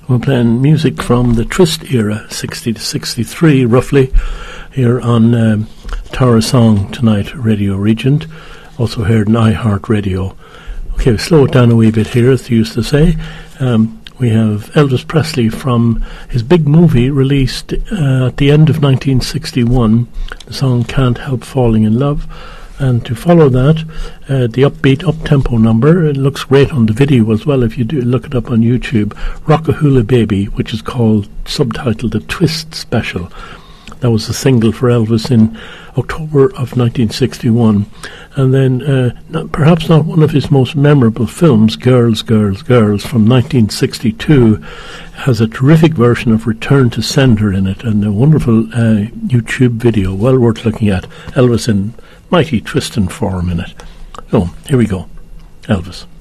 We're playing music from the Twist era, 60 to 63 roughly, here on Tower Song Tonight, Radio Regent, also heard on iHeartRadio. Okay, slow it down a wee bit here, as they used to say. We have Elvis Presley from his big movie released at the end of 1961, the song Can't Help Falling in Love. And to follow that, the upbeat, up-tempo number, it looks great on the video as well if you do look it up on YouTube, Rockahula Baby, which is called, subtitled The Twist Special. That was a single for Elvis in October of 1961. And then, perhaps not one of his most memorable films, Girls, Girls, Girls, from 1962, has a terrific version of Return to Sender in it, and a wonderful YouTube video, well worth looking at. Elvis in mighty twisting form in it. So, here we go. Elvis.